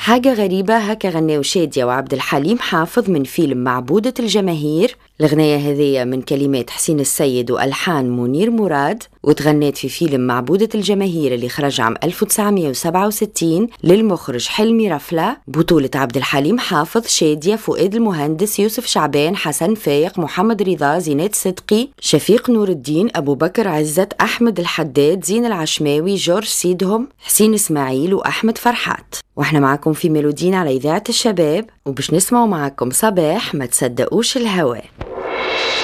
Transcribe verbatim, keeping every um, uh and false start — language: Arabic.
حاجة غريبة هكا غناو شادية وعبد الحليم حافظ من فيلم معبودة الجماهير. الغنية هذية من كلمات حسين السيد وألحان منير مراد، وتغنيت في فيلم معبودة الجماهير اللي خرج عام ألف وتسعمية وسبعة وستين للمخرج حلمي رفلة، بطولة عبد الحليم حافظ، شادية، فؤاد المهندس، يوسف شعبان، حسن فايق، محمد رضا، زينات صدقي، شفيق نور الدين، أبو بكر عزت، أحمد الحداد، زين العشماوي، جورج سيدهم، حسين إسماعيل، وأحمد فرحات. واحنا معكم في ميلودين على إذاعة الشباب، وبش نسمعوا معكم صباح ما تصدقوش الهوا.